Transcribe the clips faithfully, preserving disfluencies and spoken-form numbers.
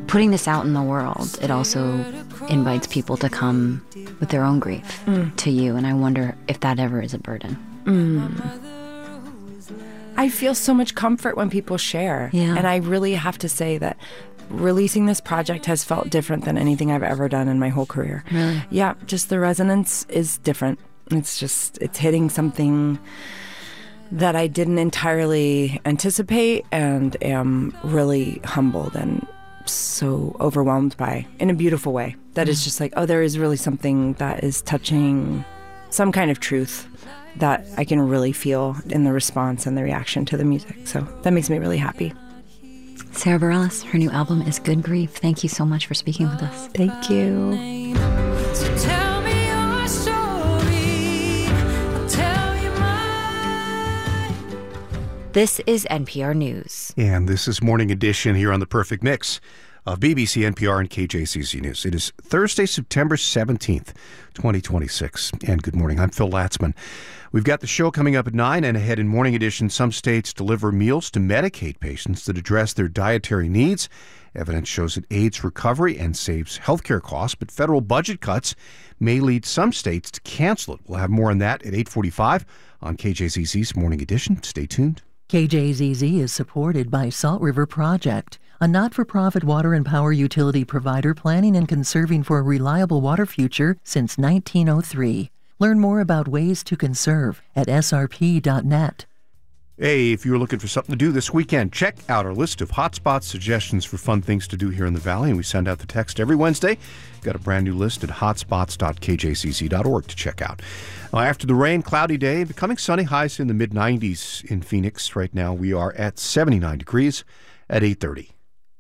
putting this out in the world, it also invites people to come with their own grief mm. to you. And I wonder if that ever is a burden. Mm. I feel so much comfort when people share. Yeah. And I really have to say that releasing this project has felt different than anything I've ever done in my whole career. Really? Yeah, just the resonance is different. It's just, it's hitting something that I didn't entirely anticipate and am really humbled and so overwhelmed by in a beautiful way. That mm. is just like, oh, there is really something that is touching some kind of truth that I can really feel in the response and the reaction to the music. So that makes me really happy. Sara Bareilles, her new album is Good Grief. Thank you so much for speaking with us. Thank you. So tell me your story. I'll tell you mine. This is N P R News. And this is Morning Edition here on The Perfect Mix of B B C, N P R, and K J Z Z News. It is Thursday, September seventeenth, twenty twenty-six. And good morning. I'm Phil Latzman. We've got the show coming up at nine, and ahead in Morning Edition, some states deliver meals to Medicaid patients that address their dietary needs. Evidence shows it aids recovery and saves healthcare costs, but federal budget cuts may lead some states to cancel it. We'll have more on that at eight forty-five on K J Z Z's Morning Edition. Stay tuned. K J Z Z is supported by Salt River Project, a not-for-profit water and power utility provider planning and conserving for a reliable water future since nineteen oh three. Learn more about ways to conserve at S R P dot net. Hey, if you're looking for something to do this weekend, check out our list of hotspots, suggestions for fun things to do here in the Valley, and we send out the text every Wednesday. Got a brand new list at hotspots dot k j z z dot org to check out. Well, after the rain, cloudy day, becoming sunny, highs in the mid nineties in Phoenix. Right now we are at seventy-nine degrees at eight thirty.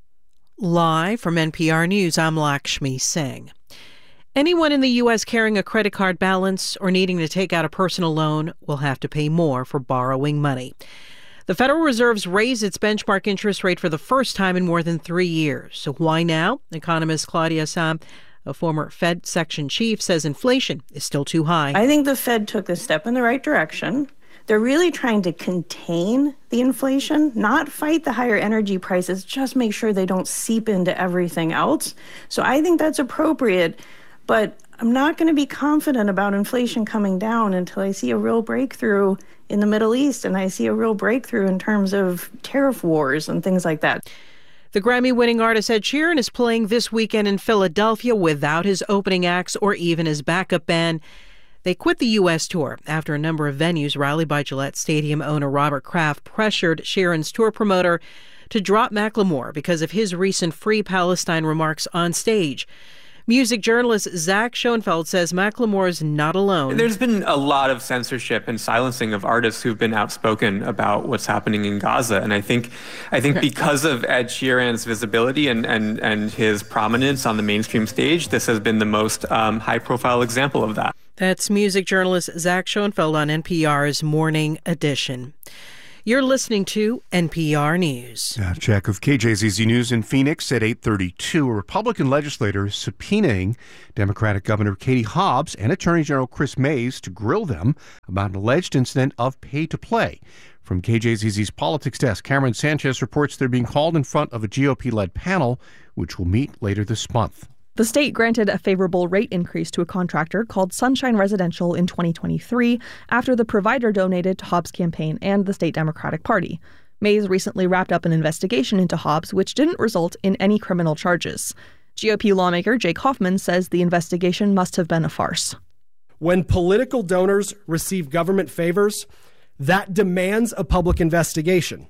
Live from N P R News, I'm Lakshmi Singh. Anyone in the U S carrying a credit card balance or needing to take out a personal loan will have to pay more for borrowing money. The Federal Reserve's raised its benchmark interest rate for the first time in more than three years. So why now? Economist Claudia Sahm, a former Fed section chief, says inflation is still too high. I think the Fed took a step in the right direction. They're really trying to contain the inflation, not fight the higher energy prices, just make sure they don't seep into everything else. So I think that's appropriate. But I'm not going to be confident about inflation coming down until I see a real breakthrough in the Middle East and I see a real breakthrough in terms of tariff wars and things like that. The Grammy-winning artist Ed Sheeran is playing this weekend in Philadelphia without his opening acts or even his backup band. They quit the U S tour after a number of venues rallied by Gillette Stadium owner Robert Kraft pressured Sheeran's tour promoter to drop Macklemore because of his recent Free Palestine remarks on stage. Music journalist Zach Schoenfeld says Macklemore is not alone. There's been a lot of censorship and silencing of artists who've been outspoken about what's happening in Gaza. And I think I think because of Ed Sheeran's visibility and, and, and his prominence on the mainstream stage, this has been the most um, high-profile example of that. That's music journalist Zach Schoenfeld on N P R's Morning Edition. You're listening to N P R News. A check of K J Z Z News in Phoenix at eight thirty-two. A Republican legislator is subpoenaing Democratic Governor Katie Hobbs and Attorney General Chris Mays to grill them about an alleged incident of pay-to-play. From K J Z Z's Politics Desk, Cameron Sanchez reports they're being called in front of a G O P-led panel, which will meet later this month. The state granted a favorable rate increase to a contractor called Sunshine Residential in twenty twenty-three after the provider donated to Hobbs' campaign and the state Democratic Party. Mays recently wrapped up an investigation into Hobbs, which didn't result in any criminal charges. G O P lawmaker Jake Hoffman says the investigation must have been a farce. When political donors receive government favors, that demands a public investigation.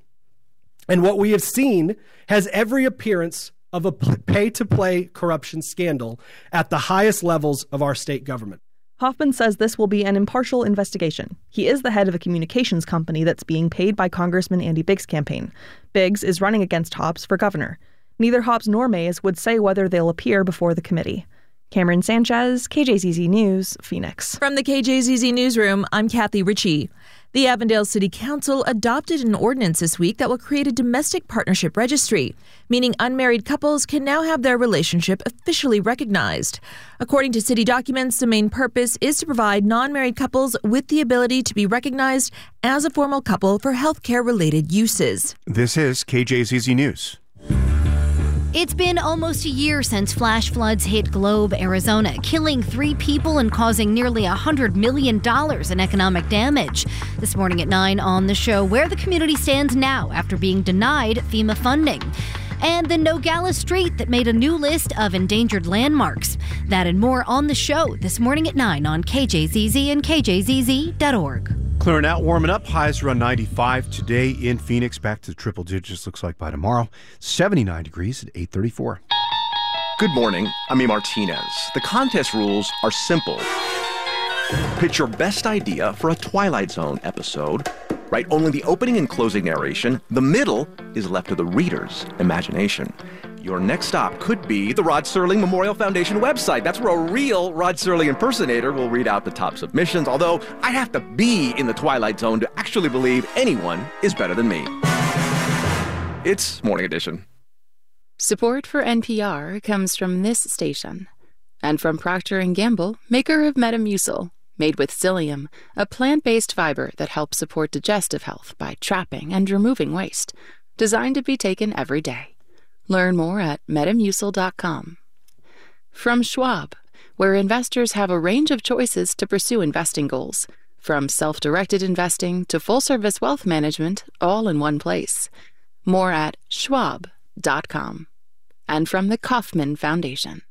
And what we have seen has every appearance of a pay-to-play corruption scandal at the highest levels of our state government. Hoffman says this will be an impartial investigation. He is the head of a communications company that's being paid by Congressman Andy Biggs' campaign. Biggs is running against Hobbs for governor. Neither Hobbs nor Mays would say whether they'll appear before the committee. Cameron Sanchez, K J Z Z News, Phoenix. From the K J Z Z Newsroom, I'm Kathy Ritchie. The Avondale City Council adopted an ordinance this week that will create a domestic partnership registry, meaning unmarried couples can now have their relationship officially recognized. According to city documents, the main purpose is to provide non-married couples with the ability to be recognized as a formal couple for healthcare-related uses. This is K J Z Z News. It's been almost a year since flash floods hit Globe, Arizona, killing three people and causing nearly one hundred million dollars in economic damage. This morning at nine on the show, where the community stands now after being denied FEMA funding. And the Nogales Strait that made a new list of endangered landmarks. That and more on the show this morning at nine on K J Z Z and K J Z Z dot org. Clearing out, warming up. Highs around ninety-five today in Phoenix. Back to the triple digits, looks like by tomorrow. seventy-nine degrees at eight thirty-four. Good morning. I'm E. Martinez. The contest rules are simple. Pitch your best idea for a Twilight Zone episode. Write only the opening and closing narration. The middle is left to the reader's imagination. Your next stop could be the Rod Serling Memorial Foundation website. That's where a real Rod Serling impersonator will read out the top submissions, although I have to be in the Twilight Zone to actually believe anyone is better than me. It's Morning Edition. Support for N P R comes from this station and from Procter and Gamble, maker of Metamucil, made with psyllium, a plant-based fiber that helps support digestive health by trapping and removing waste, designed to be taken every day. Learn more at metamucil dot com. From Schwab, where investors have a range of choices to pursue investing goals, from self-directed investing to full-service wealth management, all in one place. More at schwab dot com. And from the Kauffman Foundation.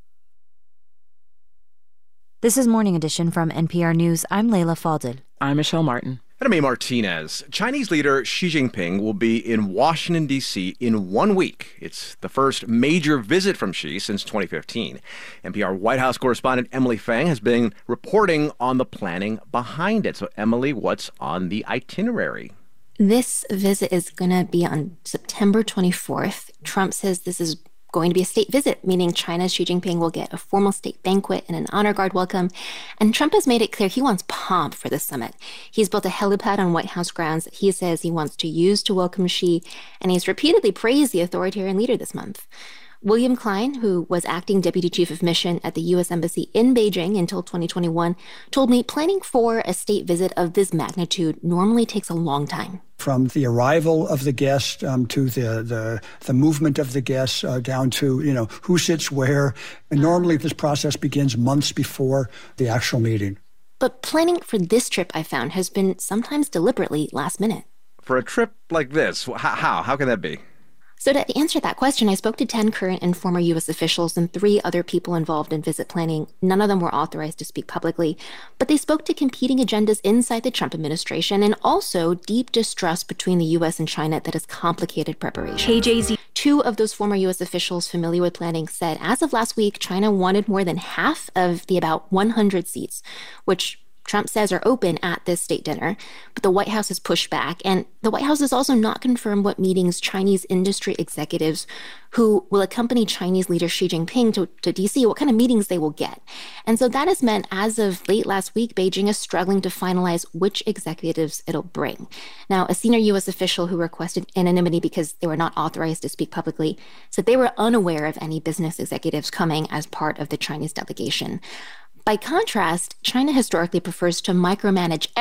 This is Morning Edition from N P R News. I'm Layla Falded. I'm Michelle Martin. And I'm A. Martinez. Chinese leader Xi Jinping will be in Washington, D C in one week. It's the first major visit from Xi since twenty fifteen. N P R White House correspondent Emily Fang has been reporting on the planning behind it. So, Emily, what's on the itinerary? This visit is going to be on September twenty-fourth. Trump says this is going to be a state visit, meaning China's Xi Jinping will get a formal state banquet and an honor guard welcome. And Trump has made it clear he wants pomp for the summit. He's built a helipad on White House grounds that he says he wants to use to welcome Xi, and he's repeatedly praised the authoritarian leader this month. William Klein, who was acting deputy chief of mission at the U S Embassy in Beijing until twenty twenty-one, told me planning for a state visit of this magnitude normally takes a long time. From the arrival of the guest um, to the, the the movement of the guests uh, down to, you know, who sits where. And normally this process begins months before the actual meeting. But planning for this trip, I found, has been sometimes deliberately last minute. For a trip like this, how? How, how can that be? So to answer that question, I spoke to ten current and former U S officials and three other people involved in visit planning. None of them were authorized to speak publicly, but they spoke to competing agendas inside the Trump administration and also deep distrust between the U S and China that has complicated preparation. K J Z. Two of those former U S officials familiar with planning said as of last week, China wanted more than half of the about one hundred seats, which Trump says are open at this state dinner, but the White House has pushed back. And the White House has also not confirmed what meetings Chinese industry executives who will accompany Chinese leader Xi Jinping to, to D C, what kind of meetings they will get. And so that has meant, as of late last week, Beijing is struggling to finalize which executives it'll bring. Now, a senior U S official who requested anonymity because they were not authorized to speak publicly said they were unaware of any business executives coming as part of the Chinese delegation. By contrast, China historically prefers to micromanage